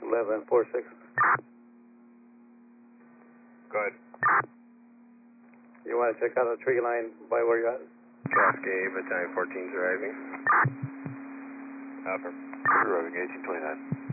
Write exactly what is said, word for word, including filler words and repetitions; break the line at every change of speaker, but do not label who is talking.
eleven four six.
Go ahead.
You want to check out the tree line by where you're at?
Cascade, Battalion fourteen is arriving. Affirm.
Arriving eighteen twenty-nine.